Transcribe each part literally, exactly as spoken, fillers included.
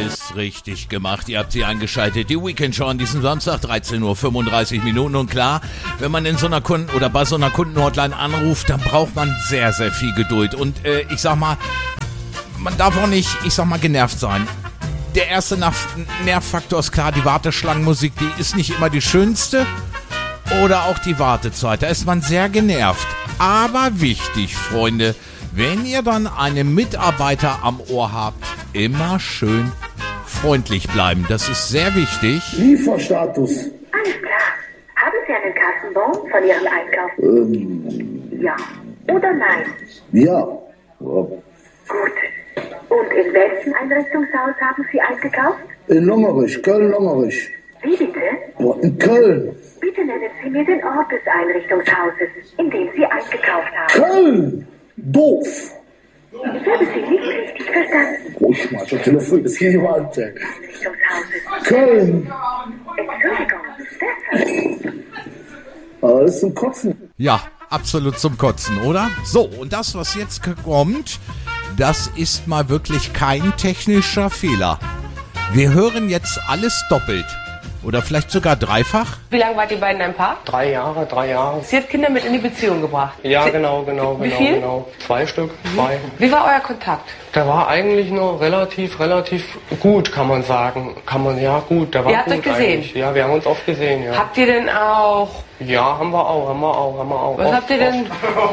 Alles richtig gemacht. Ihr habt sie eingeschaltet. Die Weekend Show an diesem Samstag, dreizehn Uhr fünfunddreißig Minuten. Und klar, wenn man in so einer Kunden- oder bei so einer Kundenhotline anruft, dann braucht man sehr, sehr viel Geduld. Und äh, ich sag mal, man darf auch nicht, ich sag mal, genervt sein. Der erste Nervfaktor ist klar, die Warteschlangenmusik, die ist nicht immer die schönste. Oder auch die Wartezeit, da ist man sehr genervt. Aber wichtig, Freunde, wenn ihr dann einen Mitarbeiter am Ohr habt, immer schön freundlich bleiben. Das ist sehr wichtig. Lieferstatus. Alles klar. Haben Sie einen Kassenbon von Ihrem Einkauf? Ähm, Ja. Oder nein? ja. ja. Gut. Und in welchem Einrichtungshaus haben Sie eingekauft? In Longerich, Köln-Longerich. Wie bitte? Boah, in Köln. Bitte nennen Sie mir den Ort des Einrichtungshauses, in dem Sie eingekauft haben. Köln! Doof! Ich habe Sie nicht richtig verstanden. Oh, ich mach das Telefon, ist hier jemand. Einrichtungshauses. Köln! Entschuldigung, deshalb. Aber das ist zum Kotzen. Ja, absolut zum Kotzen, oder? So, und das, was jetzt kommt, das ist mal wirklich kein technischer Fehler. Wir hören jetzt alles doppelt. Oder vielleicht sogar dreifach. Wie lange wart ihr beiden ein Paar? Drei Jahre, drei Jahre. Sie hat Kinder mit in die Beziehung gebracht. Ja, Sie genau, genau, Wie genau, viel? genau. Zwei Stück, zwei. Wie war euer Kontakt? Der war eigentlich nur relativ, relativ gut, kann man sagen. Kann man, ja gut, der war Ihr habt gut euch gesehen? eigentlich. Ja, wir haben uns oft gesehen, ja. Habt ihr denn auch... Ja, haben wir auch, haben wir auch, haben wir auch. Was oft, habt ihr denn...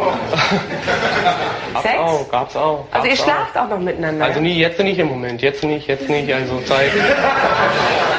Gab's Sex? auch, gab's auch. Also ihr gab's schlaft auch noch miteinander? Also nie, jetzt nicht im Moment, jetzt nicht, jetzt nicht, also seit...